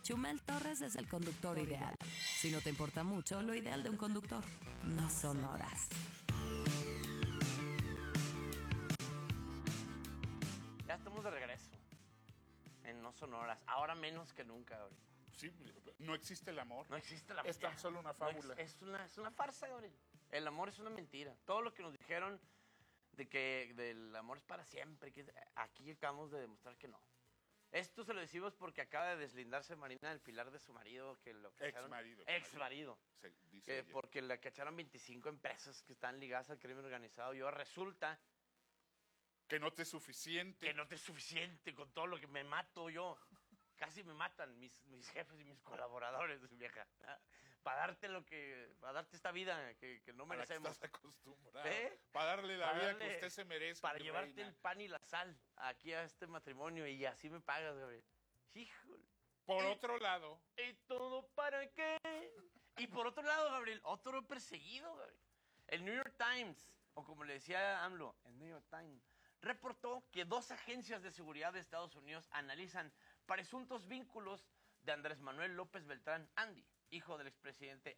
Chumel Torres es el conductor ideal. Si no te importa mucho, lo ideal de un conductor no son horas. Ya estamos de regreso en No Son Horas, ahora menos que nunca, Gabriel. Sí, no existe el amor. No existe el amor. Es tan solo una fábula. Es una farsa, Gabriel. El amor es una mentira. Todo lo que nos dijeron de que del amor es para siempre, que aquí acabamos de demostrar que no. Esto se lo decimos porque acaba de deslindarse Marina del Pilar de su marido, que lo cacharon. Ex-marido. Dice ella. Porque le cacharon 25 empresas que están ligadas al crimen organizado. Y ahora resulta Que no te es suficiente. que no te es suficiente con todo lo que me mato yo. Casi me matan mis jefes y mis colaboradores, vieja. Para darte esta vida que no A la que merecemos. estás acostumbrado. ¿Eh? Para darle la Para vida darle- que usted se merece. Para mi llevarte reina. el pan y la sal aquí a este matrimonio y así me pagas, Gabriel. Híjole. Por otro lado, ¿Y todo para qué? Y por otro lado, Gabriel, otro perseguido, Gabriel. El New York Times, o como le decía AMLO, el New York Times, reportó que 2 agencias de seguridad de Estados Unidos analizan presuntos vínculos de Andrés Manuel López Beltrán Andy, hijo del expresidente